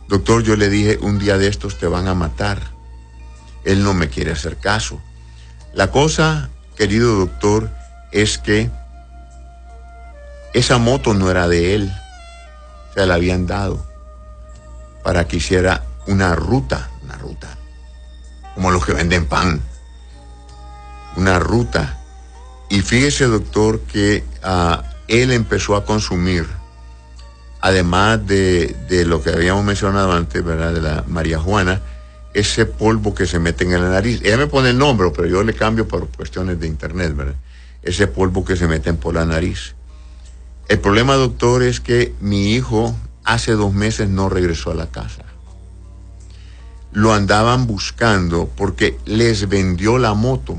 Doctor, yo le dije, un día de estos te van a matar. Él no me quiere hacer caso. La cosa, querido doctor, es que esa moto no era de él. Se la habían dado para que hiciera una ruta, como los que venden pan. Una ruta. Y fíjese, doctor, que él empezó a consumir, además de lo que habíamos mencionado antes, ¿verdad?, de la marihuana, ese polvo que se mete en la nariz. Ella me pone el nombre, pero yo le cambio por cuestiones de internet, ¿verdad? Ese polvo que se meten por la nariz. El problema, doctor, es que mi hijo hace 2 meses no regresó a la casa. Lo andaban buscando porque les vendió la moto.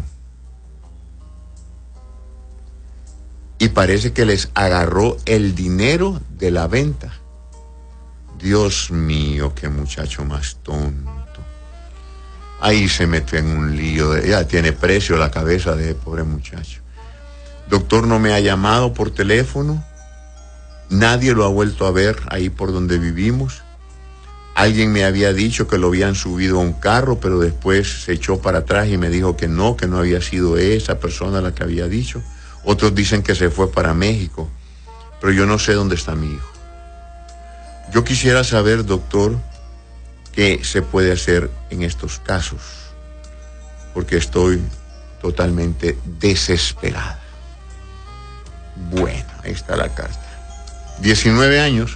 Y parece que les agarró el dinero de la venta. Dios mío, qué muchacho más tonto. Ahí se metió en un lío. Ya tiene precio la cabeza de ese pobre muchacho. Doctor, no me ha llamado por teléfono. Nadie lo ha vuelto a ver ahí por donde vivimos. Alguien me había dicho que lo habían subido a un carro, pero después se echó para atrás y me dijo que no había sido esa persona la que había dicho. Otros dicen que se fue para México, pero yo no sé dónde está mi hijo. Yo quisiera saber, doctor, qué se puede hacer en estos casos, porque estoy totalmente desesperada. Bueno, ahí está la carta. 19 años.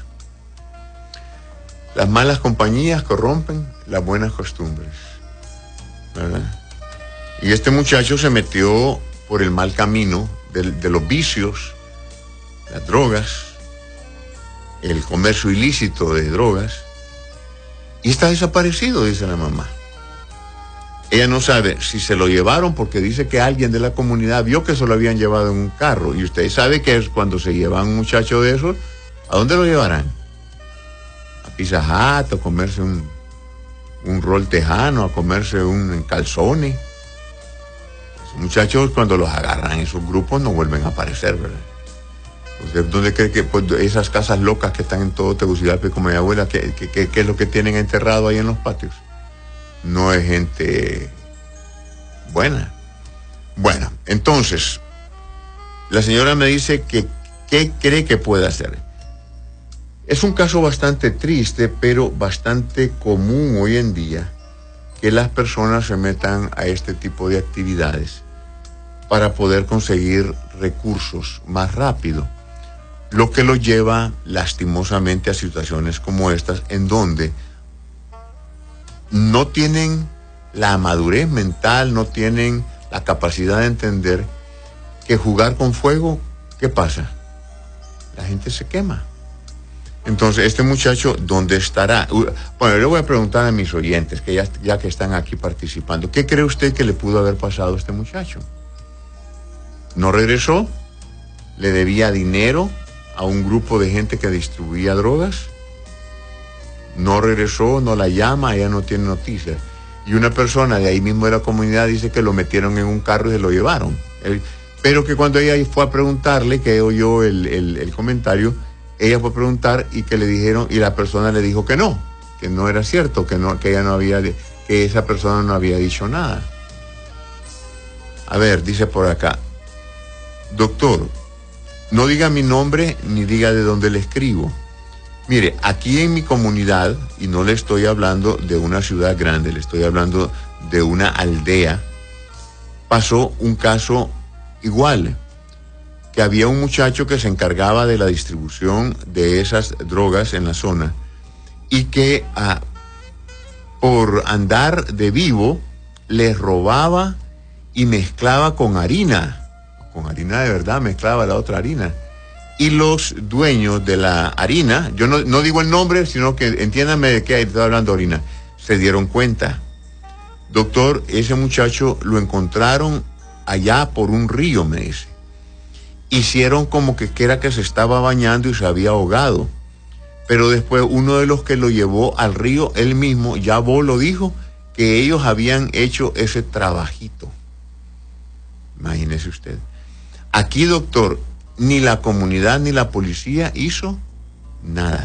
Las malas compañías corrompen las buenas costumbres, ¿verdad? Y este muchacho se metió por el mal camino de los vicios, las drogas, el comercio ilícito de drogas, y está desaparecido, dice la mamá. Ella no sabe si se lo llevaron porque dice que alguien de la comunidad vio que se lo habían llevado en un carro, y usted sabe que es cuando se llevan un muchacho de esos, ¿a dónde lo llevarán? A Pizza Hut, a comerse un rol tejano, a comerse un calzone. Muchachos, cuando los agarran esos grupos no vuelven a aparecer, ¿verdad? ¿Usted dónde cree que pues, esas casas locas que están en todo Tegucigalpa, como mi abuela, ¿qué es lo que tienen enterrado ahí en los patios? No es gente buena. Bueno, entonces, la señora me dice que ¿qué cree que puede hacer? Es un caso bastante triste, pero bastante común hoy en día que las personas se metan a este tipo de actividades para poder conseguir recursos más rápido, lo que los lleva lastimosamente a situaciones como estas, en donde no tienen la madurez mental, no tienen la capacidad de entender que jugar con fuego, ¿qué pasa? La gente se quema. Entonces, este muchacho, ¿dónde estará? Bueno, yo le voy a preguntar a mis oyentes, que ya que están aquí participando, ¿qué cree usted que le pudo haber pasado a este muchacho? ¿No regresó? ¿Le debía dinero a un grupo de gente que distribuía drogas? No regresó, no la llama, ella no tiene noticias. Y una persona de ahí mismo de la comunidad dice que lo metieron en un carro y se lo llevaron. Pero que cuando ella fue a preguntarle, que oyó el comentario, ella fue a preguntar y que le dijeron, y la persona le dijo que no era cierto, que ella no había, que esa persona no había dicho nada. A ver, dice por acá, doctor, no diga mi nombre ni diga de dónde le escribo. Mire, aquí en mi comunidad, y no le estoy hablando de una ciudad grande, le estoy hablando de una aldea, pasó un caso igual, que había un muchacho que se encargaba de la distribución de esas drogas en la zona y que por andar de vivo les robaba y mezclaba con harina de verdad, mezclaba la otra harina. Y los dueños de la harina, yo no digo el nombre, sino que entiéndame de qué estoy hablando de harina, se dieron cuenta. Doctor, ese muchacho lo encontraron allá por un río, me dice. Hicieron como que era que se estaba bañando y se había ahogado. Pero después uno de los que lo llevó al río, él mismo, ya vos lo dijo, que ellos habían hecho ese trabajito. Imagínese usted. Aquí, doctor, ni la comunidad ni la policía hizo nada.